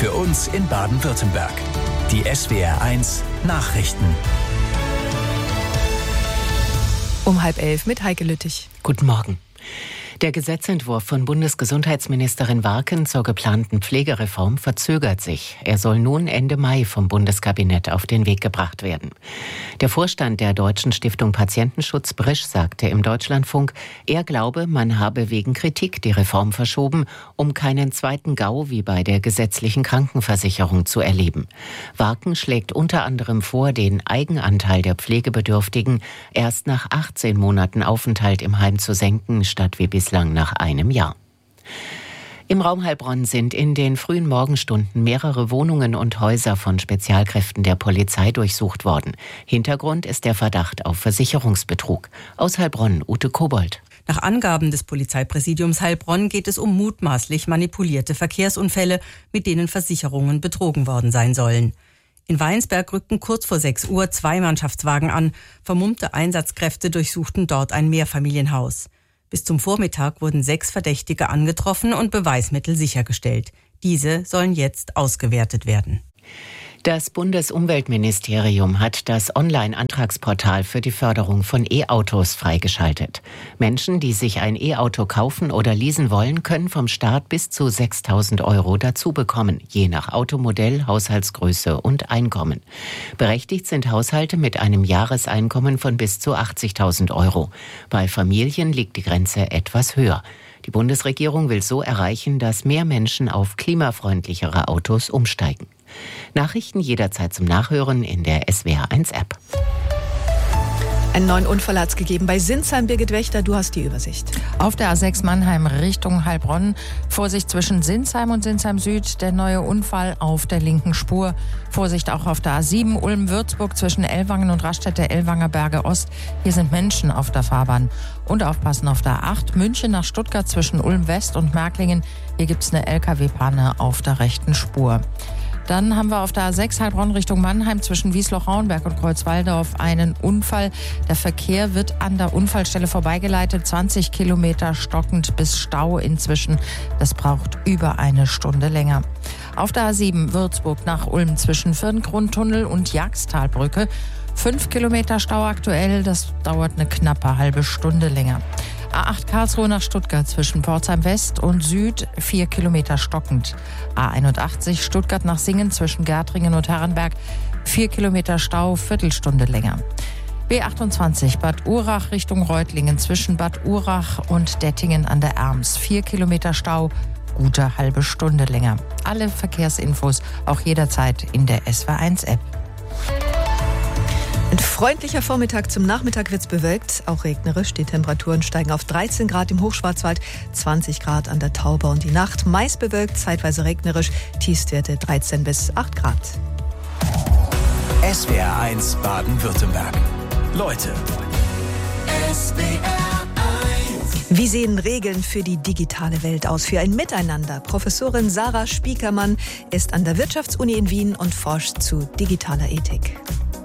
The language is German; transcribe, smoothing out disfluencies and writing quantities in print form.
für uns in Baden-Württemberg. Die SWR1 Nachrichten. Um 10:30 mit Heike Lüttich. Guten Morgen. Der Gesetzentwurf von Bundesgesundheitsministerin Warken zur geplanten Pflegereform verzögert sich. Er soll nun Ende Mai vom Bundeskabinett auf den Weg gebracht werden. Der Vorstand der Deutschen Stiftung Patientenschutz Brisch sagte im Deutschlandfunk, er glaube, man habe wegen Kritik die Reform verschoben, um keinen zweiten GAU wie bei der gesetzlichen Krankenversicherung zu erleben. Warken schlägt unter anderem vor, den Eigenanteil der Pflegebedürftigen erst nach 18 Monaten Aufenthalt im Heim zu senken, statt wie bislang nach einem Jahr. Im Raum Heilbronn sind in den frühen Morgenstunden mehrere Wohnungen und Häuser von Spezialkräften der Polizei durchsucht worden. Hintergrund ist der Verdacht auf Versicherungsbetrug. Aus Heilbronn, Ute Kobold. Nach Angaben des Polizeipräsidiums Heilbronn geht es um mutmaßlich manipulierte Verkehrsunfälle, mit denen Versicherungen betrogen worden sein sollen. In Weinsberg rückten kurz vor 6 Uhr 2 Mannschaftswagen an. Vermummte Einsatzkräfte durchsuchten dort ein Mehrfamilienhaus. Bis zum Vormittag wurden 6 Verdächtige angetroffen und Beweismittel sichergestellt. Diese sollen jetzt ausgewertet werden. Das Bundesumweltministerium hat das Online-Antragsportal für die Förderung von E-Autos freigeschaltet. Menschen, die sich ein E-Auto kaufen oder leasen wollen, können vom Staat bis zu 6.000 € dazu bekommen, je nach Automodell, Haushaltsgröße und Einkommen. Berechtigt sind Haushalte mit einem Jahreseinkommen von bis zu 80.000 €. Bei Familien liegt die Grenze etwas höher. Die Bundesregierung will so erreichen, dass mehr Menschen auf klimafreundlichere Autos umsteigen. Nachrichten jederzeit zum Nachhören in der SWR1-App. Einen neuen Unfall hat es gegeben bei Sinsheim. Birgit Wächter, du hast die Übersicht. Auf der A6 Mannheim Richtung Heilbronn. Vorsicht zwischen Sinsheim und Sinsheim Süd. Der neue Unfall auf der linken Spur. Vorsicht auch auf der A7 Ulm-Würzburg zwischen Ellwangen und Raststätte-Ellwanger Berge Ost. Hier sind Menschen auf der Fahrbahn. Und aufpassen auf der A8 München nach Stuttgart zwischen Ulm West und Märklingen. Hier gibt es eine LKW-Panne auf der rechten Spur. Dann haben wir auf der A6 Heilbronn Richtung Mannheim zwischen Wiesloch-Rauenberg und Kreuzwaldorf einen Unfall. Der Verkehr wird an der Unfallstelle vorbeigeleitet. 20 Kilometer stockend bis Stau inzwischen. Das braucht über eine Stunde länger. Auf der A7 Würzburg nach Ulm zwischen Firngrundtunnel und Jagstalbrücke. 5 Kilometer Stau aktuell. Das dauert eine knappe halbe Stunde länger. A8 Karlsruhe nach Stuttgart zwischen Pforzheim West und Süd 4 Kilometer stockend. A81 Stuttgart nach Singen zwischen Gärtringen und Herrenberg 4 Kilometer Stau, Viertelstunde länger. B28 Bad Urach Richtung Reutlingen zwischen Bad Urach und Dettingen an der Erms 4 Kilometer Stau, gute halbe Stunde länger. Alle Verkehrsinfos auch jederzeit in der SWR1-App. Ein freundlicher Vormittag, zum Nachmittag wird's bewölkt, auch regnerisch. Die Temperaturen steigen auf 13 Grad im Hochschwarzwald, 20 Grad an der Tauber und die Nacht meist bewölkt, zeitweise regnerisch, Tiefstwerte 13 bis 8 Grad. SWR1 Baden-Württemberg. Leute. Wie sehen Regeln für die digitale Welt aus? Für ein Miteinander. Professorin Sarah Spiekermann ist an der Wirtschaftsuni in Wien und forscht zu digitaler Ethik.